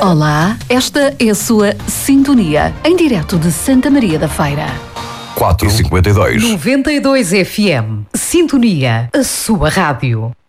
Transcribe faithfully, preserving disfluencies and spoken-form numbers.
Olá, esta é a sua Sintonia, em direto de Santa Maria da Feira. quatro e cinquenta e dois. noventa e dois F M. Sintonia, a sua rádio.